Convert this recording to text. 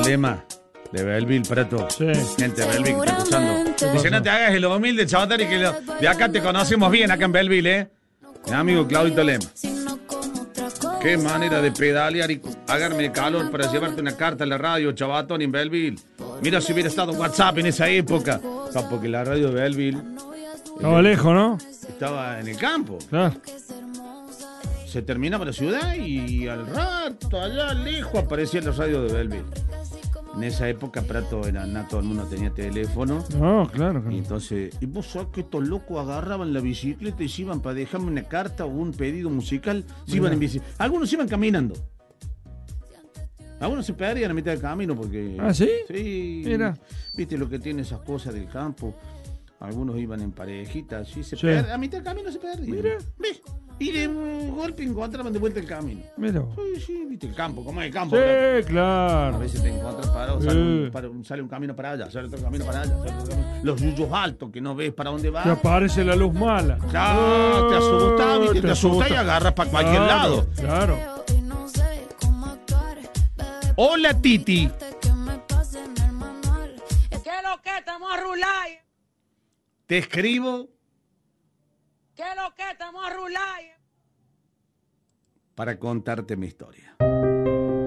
Lema, de Belleville, Prato. Sí. Gente de Belleville que está escuchando. Dice, no te hagas el humilde, chavatari, que de acá te conocemos bien, acá en Belleville, ¿eh? Mi amigo Claudito Lema. Qué manera de pedalear y hagarme calor para llevarte una carta a la radio, chavatón, en Belleville. Mira si hubiera estado WhatsApp en esa época. No, porque la radio de Belleville Estaba lejos, ¿no? estaba en el campo. Claro. Se terminaba la ciudad y al rato, allá lejos, aparecía la radio de Belleville. En esa época, Prato era nada, todo el mundo tenía teléfono. No, claro. Y entonces, y vos sabés que estos locos agarraban la bicicleta y se iban para dejarme una carta o un pedido musical, se iban en bici. Algunos iban caminando. Algunos se perdían a mitad del camino porque... ¿Ah, sí? Sí. Mira. Viste lo que tiene esas cosas del campo. Algunos iban en parejitas, sí, a mitad del camino se perdían. Mira. ¿Ves? Y de un golpe encontraban de vuelta el camino. Mira. Sí, sí, viste el campo, como es el campo. Sí, ¿verdad? A claro. veces te encuentras parado, sale un camino para allá, sale otro camino para allá, sale otro camino. Los yuyos altos que no ves para dónde va. Te aparece la luz mala. Ya, te asusta, ¿viste? Te asusta y asusta. agarras para cualquier lado. Claro. Hola, Titi. ¿Qué lo que estamos a rular? Te escribo ¿Qué lo que estamos a rular? para contarte mi historia.